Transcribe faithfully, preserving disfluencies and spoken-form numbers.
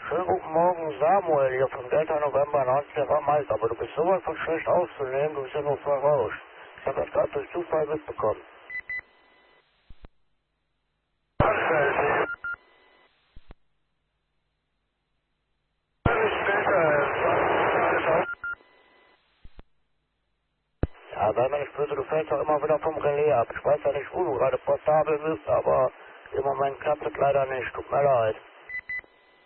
Schönen guten Morgen, Samuel, hier vom Delta November neunzehn Mike, aber du bist sowas von schlecht aufzunehmen, du bist ja nur verrauscht. Ich habe das gerade durch Zufall mitbekommen. Ja, sei mir nicht böse, du fällst doch immer wieder vom Relais ab. Ich weiß ja nicht, wo du gerade portabel bist, aber im Moment klappt es leider nicht, tut mir leid.